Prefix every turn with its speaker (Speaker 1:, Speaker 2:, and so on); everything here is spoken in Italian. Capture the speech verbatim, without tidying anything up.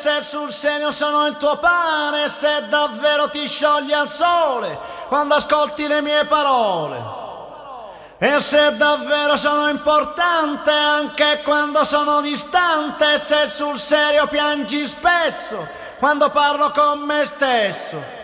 Speaker 1: se sul serio sono il tuo pane, se davvero ti sciogli al sole quando ascolti le mie parole. E se davvero sono importante anche quando sono distante, se sul serio piangi spesso quando parlo con me stesso.